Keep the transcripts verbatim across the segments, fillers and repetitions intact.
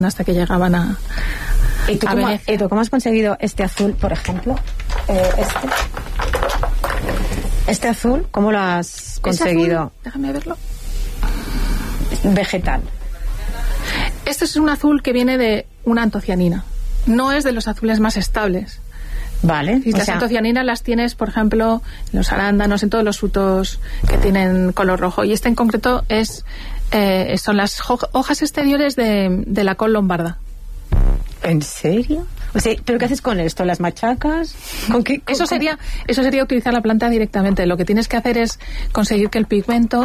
hasta que llegaban a, ¿Y tú, a cómo, Venecia. ¿Y tú cómo has conseguido este azul, por ejemplo? Eh, este. Este azul, ¿cómo lo has conseguido? Azul, déjame verlo. Vegetal. Este es un azul que viene de una antocianina. No es de los azules más estables. Vale. Y las sea... antocianinas las tienes, por ejemplo, en los arándanos, en todos los frutos que tienen color rojo. Y este en concreto es eh, son las hojas exteriores de, de la col lombarda. ¿En serio? O sea, ¿pero qué haces con esto? ¿Las machacas? ¿Con qué? ¿Con, eso sería eso sería utilizar la planta directamente. Lo que tienes que hacer es conseguir que el pigmento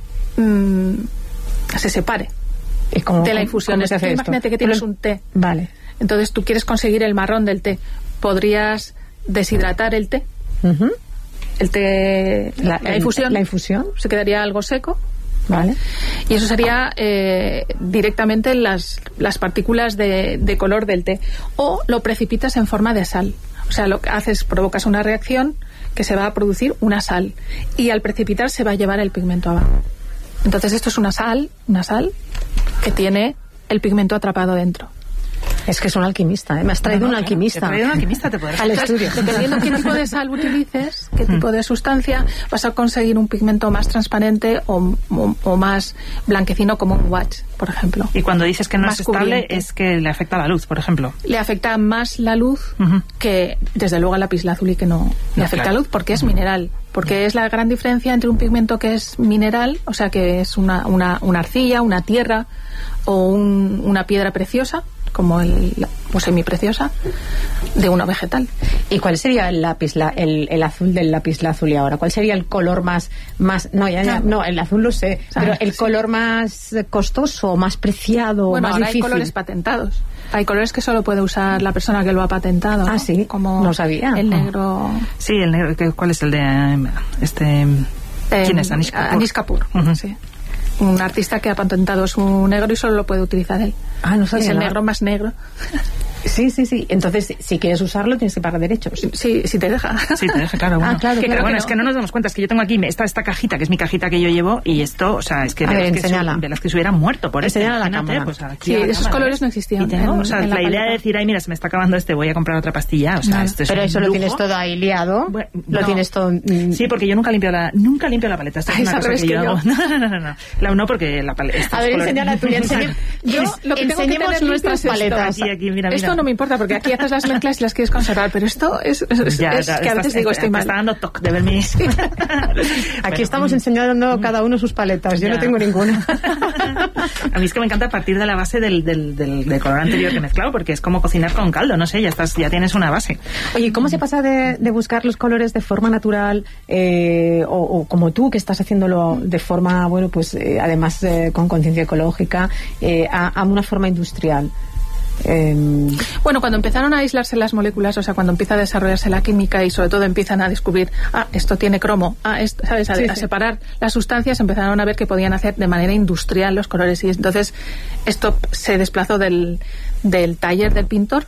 mmm, se separe cómo, de la infusión. ¿cómo se hace Imagínate esto? que tienes Pero... un té. Vale. Entonces tú quieres conseguir el marrón del té. Podrías deshidratar el té. Uh-huh. El té, la, la infusión. La infusión. Se quedaría algo seco. Vale. Y eso sería eh, directamente las, las partículas de, de color del té. O lo precipitas en forma de sal. O sea, lo que haces, provocas una reacción que se va a producir una sal. Y al precipitar se va a llevar el pigmento abajo. Entonces esto es una sal, una sal que tiene el pigmento atrapado dentro. Es que es un alquimista, ¿eh? Me has traído no, no, un alquimista. Te he traído un alquimista, te podrás al estudio. Dependiendo qué tipo de sal utilices, qué tipo de sustancia, vas a conseguir un pigmento más transparente o, o, o más blanquecino, como un watch, por ejemplo. Y cuando dices que no más es estable, cubriente. Es que le afecta la luz, por ejemplo. Le afecta más la luz uh-huh. que, desde luego, al lapislázuli, que no, no le afecta claro. la luz, porque es uh-huh. mineral. Porque uh-huh. es la gran diferencia entre un pigmento que es mineral, o sea, que es una, una, una arcilla, una tierra o un, una piedra preciosa, como el o semipreciosa, de uno vegetal. ¿Y cuál sería el lápiz, la, el, el azul del lapislázuli ahora? ¿Cuál sería el color más, más no, ya, ya, no, el azul lo sé, ¿sabes? Pero el sí. color más costoso, más preciado, bueno, más ahora difícil. Hay colores patentados. Hay colores que solo puede usar la persona que lo ha patentado. Ah, ¿no? sí, como no sabía. El negro. Sí, el negro. ¿Cuál es el de este? Eh, ¿Quién es? Anish Kapoor. Anish Kapoor, uh-huh. sí. Un artista que ha patentado su negro y solo lo puede utilizar él. Ah, no sabía. Es el nada. negro más negro. Sí, sí, sí. Entonces, si quieres usarlo, tienes que pagar derechos. Sí, si te deja. Sí, te deja, claro. Bueno. Ah, claro. Que, claro bueno, que es que no nos damos cuenta. Es que yo tengo aquí esta, esta cajita, que es mi cajita que yo llevo, y esto, o sea, es que a de, ver, las que su, de las que se hubieran muerto por esto. Enseñala la cámara. Pues aquí sí, la esos cámara, colores ¿ves? no existían. Y tengo, en, o sea, en la, la idea de decir, ay, mira, se me está acabando este, voy a comprar otra pastilla. O sea, no. esto es Pero un eso lujo. lo tienes todo ahí liado. Bueno, lo no. tienes todo. Mm. Sí, porque yo nunca limpio la, nunca limpio la paleta. Esto es ay, una cosa que, que yo, yo hago. No, no, no, no. La no, porque la paleta. A ver, enséñala tú. Enseñe... Yo lo que tengo que tener nuestras paletas. Aquí, aquí, mira, mira. Esto no me importa, porque aquí haces las mezclas y las quieres conservar, pero esto es, es, ya, es ya, que a veces estás, digo estoy te mal. está dando toque de ver mis... Aquí bueno, estamos enseñando cada uno sus paletas. Yo ya. no tengo ninguna. A mí es que me encanta partir de la base del, del, del, del color anterior que he mezclado, porque es como cocinar con caldo, no sé, ya estás, ya tienes una base. Oye, ¿cómo se pasa de, de buscar los colores de forma natural eh, o, o como tú, que estás haciéndolo de forma, bueno, pues eh, además eh, con conciencia ecológica, eh, a, a una forma industrial? Eh... Bueno, cuando empezaron a aislarse las moléculas, o sea, cuando empieza a desarrollarse la química y sobre todo empiezan a descubrir, ah, esto tiene cromo, ah, esto, ¿sabes? A, sí, a sí. separar las sustancias, empezaron a ver que podían hacer de manera industrial los colores y entonces esto se desplazó del, del taller del pintor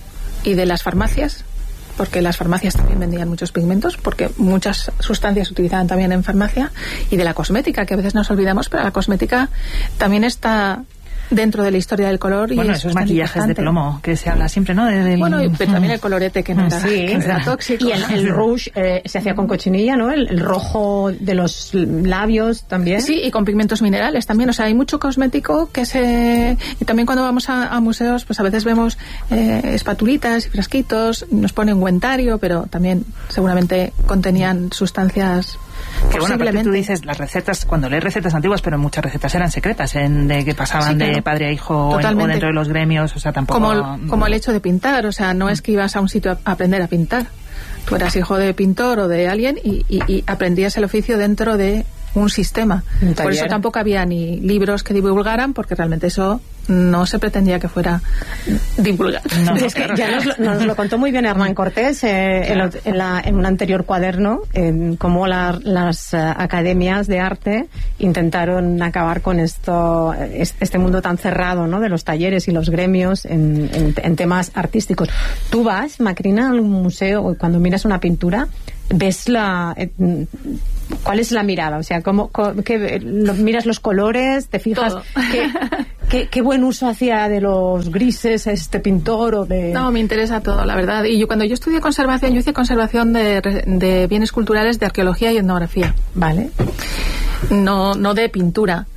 y de las farmacias, porque las farmacias también vendían muchos pigmentos, porque muchas sustancias se utilizaban también en farmacia, y de la cosmética, que a veces nos olvidamos, pero la cosmética también está dentro de la historia del color. Y bueno, es esos maquillajes importante. de plomo que se habla siempre, ¿no? De, del... Bueno, y, pero también el colorete, que no era, sí, que no era tóxico. Y el, el rouge eh, se hacía con cochinilla, ¿no? El, el rojo de los labios también. Sí, y con pigmentos minerales también. O sea, hay mucho cosmético que se... Y también cuando vamos a, a museos, pues a veces vemos eh, espatulitas y frasquitos, nos ponen ungüentario, pero también seguramente contenían sustancias... Que bueno, aparte tú dices las recetas, cuando lees recetas antiguas, pero muchas recetas eran secretas, en, de que pasaban sí, claro. de padre a hijo o, en, o dentro de los gremios, o sea, tampoco... Como el, como el hecho de pintar, o sea, no es que ibas a un sitio a aprender a pintar. Tú eras hijo de pintor o de alguien y, y, y aprendías el oficio dentro de un sistema. Un Por eso tampoco había ni libros que divulgaran, porque realmente eso no se pretendía que fuera divulgar. No, es que ya nos lo, nos lo contó muy bien Hernán Cortés eh, claro. en, en, la, en un anterior cuaderno, en cómo la, las uh, academias de arte intentaron acabar con esto, este mundo tan cerrado, ¿no? De los talleres y los gremios en, en, en temas artísticos. Tú vas, Macrina, a un museo, cuando miras una pintura, ves la... Eh, ¿cuál es la mirada? O sea, ¿cómo, cómo que, lo, miras los colores? ¿Te fijas? Que, ¿Qué, qué buen uso hacía de los grises este pintor o de...? No, me interesa todo, la verdad. Y yo cuando yo estudié conservación, yo hice conservación de, de bienes culturales de arqueología y etnografía. Vale. No, no de pintura.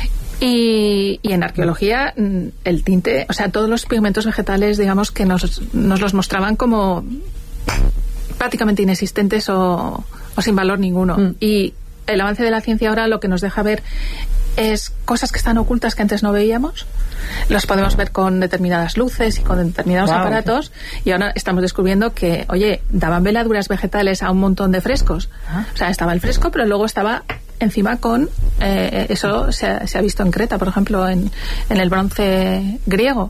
Y, y en arqueología el tinte, o sea, todos los pigmentos vegetales, digamos, que nos, nos los mostraban como prácticamente inexistentes o, o sin valor ninguno. Mm. Y el avance de la ciencia ahora lo que nos deja ver es cosas que están ocultas que antes no veíamos. Las podemos ver con determinadas luces y con determinados wow. aparatos, y ahora estamos descubriendo que, oye, daban veladuras vegetales a un montón de frescos. ¿Ah? O sea, estaba el fresco, pero luego estaba encima con eh, eso se ha, se ha visto en Creta, por ejemplo, en, en el bronce griego,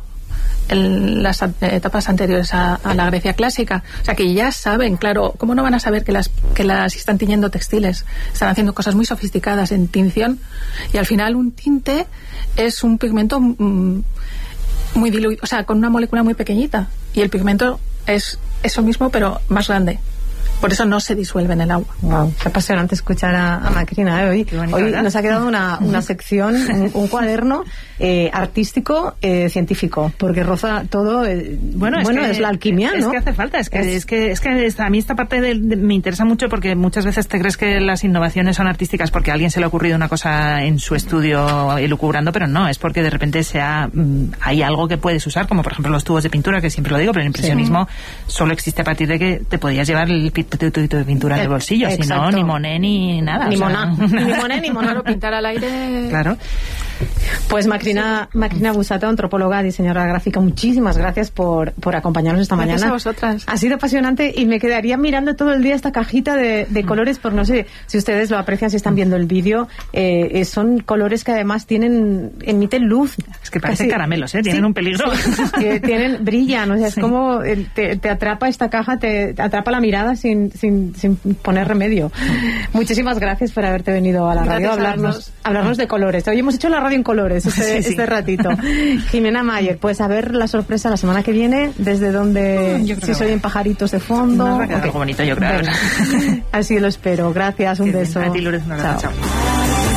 en las etapas anteriores a, a la Grecia clásica. O sea, que ya saben, claro, ¿cómo no van a saber que las que las están tiñendo textiles? Están haciendo cosas muy sofisticadas en tinción, y al final un tinte es un pigmento mmm, muy diluido, o sea, con una molécula muy pequeñita, y el pigmento es eso mismo pero más grande. Por eso no se disuelve en el agua. Wow, qué apasionante escuchar a, a Macrina, ¿eh? Hoy, bonito, hoy nos ha quedado una, una sección, un, un cuaderno eh, artístico, eh, científico, porque roza todo. Eh, bueno, es, bueno que, es la alquimia, es ¿no? Es que hace falta, es que, es, es que, es que esta, a mí esta parte de, de, me interesa mucho, porque muchas veces te crees que las innovaciones son artísticas porque a alguien se le ha ocurrido una cosa en su estudio elucubrando, pero no, es porque de repente sea, hay algo que puedes usar, como por ejemplo los tubos de pintura, que siempre lo digo, pero el impresionismo sí. solo existe a partir de que te podías llevar el tubito de pintura en el bolsillo, si no, ni Monet ni nada. Ni o sea, Monet, ni Monet, ni Monet. Pintar al aire. Claro. Pues Macrina, sí. Macrina Bussato, antropóloga, diseñadora gráfica, muchísimas gracias por, por acompañarnos esta gracias mañana. Gracias a vosotras. Ha sido apasionante y me quedaría mirando todo el día esta cajita de, de colores, por no sé si ustedes lo aprecian, si están viendo el vídeo. Eh, son colores que además tienen, emiten luz. Es que parecen caramelos, ¿eh? Tienen sí, un peligro. Sí, que tienen, brillan, o sea, es sí. como te, te atrapa esta caja, te, te atrapa la mirada sin, sin, sin poner remedio. Muchísimas gracias por haberte venido a la radio a hablarnos, a hablarnos de colores. Hoy hemos hecho la radio en colores este, sí, sí. este ratito. Jimena Mayer, pues a ver la sorpresa la semana que viene, desde donde mm, si se oyen pajaritos de fondo. Nos va a quedar okay. algo bonito, yo creo. Así lo espero. Gracias, un sí, beso. A ti, Lourdes, un abrazo. Chao. Chao.